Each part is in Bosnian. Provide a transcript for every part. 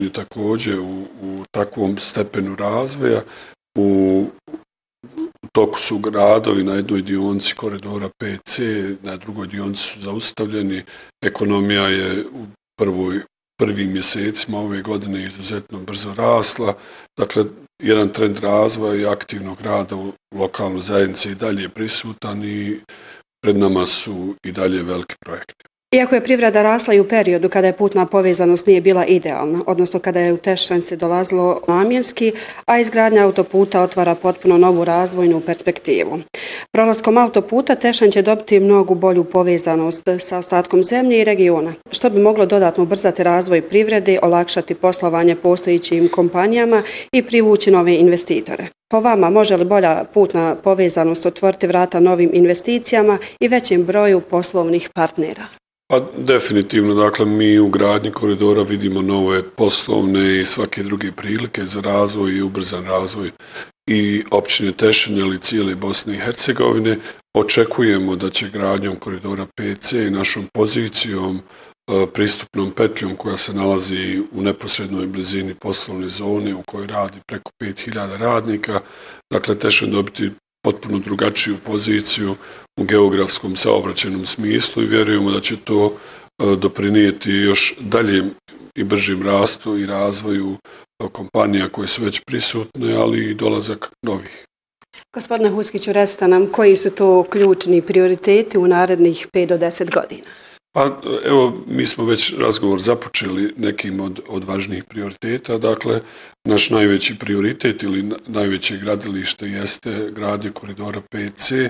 također u takvom stepenu razvoja. U toku su radovi na jednoj dionici koridora 5C, na drugoj dionici su zaustavljeni. Ekonomija je u prvim mjesecima ove godine izuzetno brzo rasla. Dakle, jedan trend razvoja i aktivnog rada u lokalnoj zajednici i dalje je prisutan i pred nama su i dalje veliki projekti. Iako je privreda rasla i u periodu kada je putna povezanost nije bila idealna, odnosno kada je u Tešanjce dolazilo namjenski, a izgradnja autoputa otvara potpuno novu razvojnu perspektivu. Prolaskom autoputa Tešanj će dobiti mnogo bolju povezanost sa ostatkom zemlje i regiona, što bi moglo dodatno ubrzati razvoj privrede, olakšati poslovanje postojećim kompanijama i privući nove investitore. Po vama, može li bolja putna povezanost otvoriti vrata novim investicijama i većem broju poslovnih partnera? Pa definitivno, dakle, mi u gradnji koridora vidimo nove poslovne i svake druge prilike za razvoj i ubrzan razvoj i općine Tešanj, ali cijele Bosne i Hercegovine. Očekujemo da će gradnjom koridora 5C i našom pozicijom, pristupnom petljom koja se nalazi u neposrednoj blizini poslovne zone u kojoj radi preko 5000 radnika, dakle, Tešanj dobiti potpuno drugačiju poziciju u geografskom saobraćajnom smislu i vjerujemo da će to doprinijeti još daljem i bržim rastu i razvoju kompanija koje su već prisutne, ali i dolazak novih. Gospodine Huskiću, recite nam koji su to ključni prioriteti u narednih 5 do 10 godina? Pa evo, mi smo već razgovor započeli nekim od važnijih prioriteta. Dakle, naš najveći prioritet ili najveće gradilište jeste gradnja koridora 5C.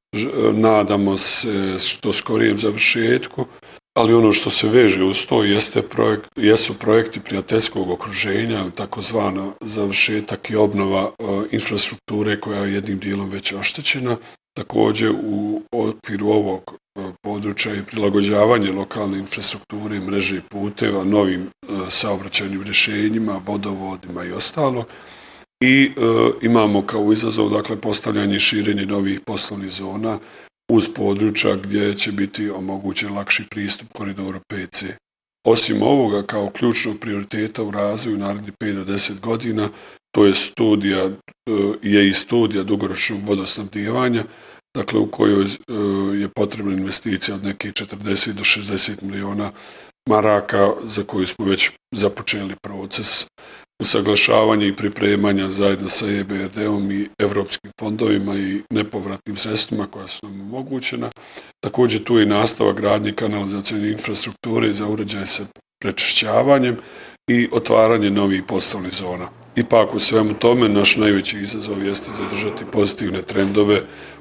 Nadamo se što skorijem završetku, ali ono što se veže uz to jesu projekti prijateljskog okruženja, takozvana završetak i obnova infrastrukture koja je jednim dijelom već oštećena. Također u okviru ovog područja i prilagođavanje lokalne infrastrukture, mreže puteva, novim saobraćajnim rješenjima, vodovodima i ostalo. I imamo kao izazov, dakle, postavljanje i širenje novih poslovnih zona uz područja gdje će biti omogućen lakši pristup koridoru 5C. Osim ovoga, kao ključnog prioriteta u razvoju narednih 5 do 10 godina, to je i studija dugoročnog vodosnabdijevanja, dakle, u kojoj je potrebna investicija od nekih 40 do 60 milijuna maraka, za koju smo već započeli proces usaglašavanja i pripremanja zajedno sa EBRD-om i evropskim fondovima i nepovratnim sredstvima koja su nam omogućena. Također tu je nastavak gradnje kanalizacijne infrastrukture za uređaje sa prečišćavanjem i otvaranje novih poslovnih zona. Ipak u svemu tome naš najveći izazov jeste zadržati pozitivne trendove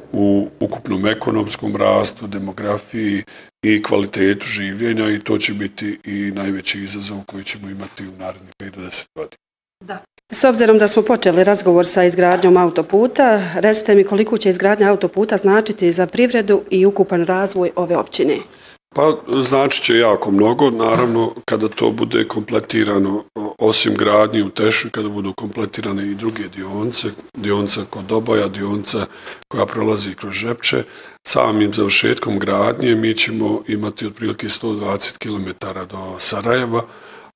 u ukupnom ekonomskom rastu, demografiji i kvalitetu življenja i to će biti i najveći izazov koji ćemo imati u narednih 5 do 10 godina. Da. S obzirom da smo počeli razgovor sa izgradnjom autoputa, recite mi koliko će izgradnja autoputa značiti za privredu i ukupan razvoj ove općine? Pa znači će jako mnogo, naravno kada to bude kompletirano, osim gradnje u Tešu, kada budu kompletirane i druge dionica kod Doboja, dionica koja prolazi kroz Žepče, samim završetkom gradnje mi ćemo imati otprilike 120 km do Sarajeva,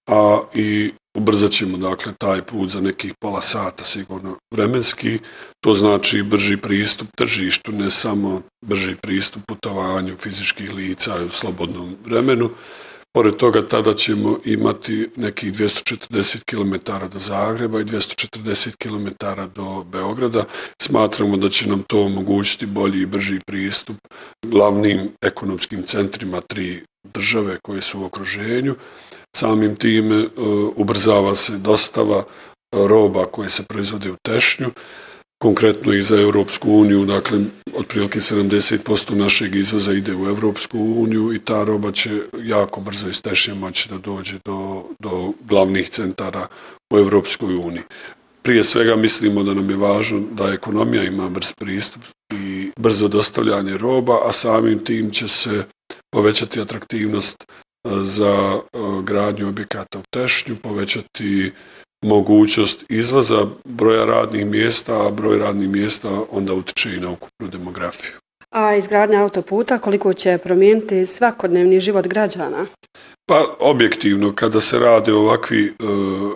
a i ubrzat ćemo, dakle, taj put za nekih pola sata sigurno vremenski. To znači brži pristup tržištu, ne samo brži pristup putovanju fizičkih lica u slobodnom vremenu. Pored toga tada ćemo imati nekih 240 km do Zagreba i 240 km do Beograda. Smatramo da će nam to omogućiti bolji i brži pristup glavnim ekonomskim centrima 3 države koje su u okruženju. Samim time ubrzava se dostava roba koje se proizvode u Tešnju, konkretno i za Europsku uniju, dakle, otprilike 70% našeg izvoza ide u Europsku uniju i ta roba će jako brzo iz Tešnje moći da dođe do glavnih centara u Europskoj uniji. Prije svega mislimo da nam je važno da ekonomija ima brz pristup i brzo dostavljanje roba, a samim tim će se povećati atraktivnost za gradnju objekata u Tešnju, povećati mogućnost izvoza broja radnih mjesta, a broj radnih mjesta onda utiče i na ukupnu demografiju. A izgradnja autoputa koliko će promijeniti svakodnevni život građana? Pa objektivno, kada se rade ovakvi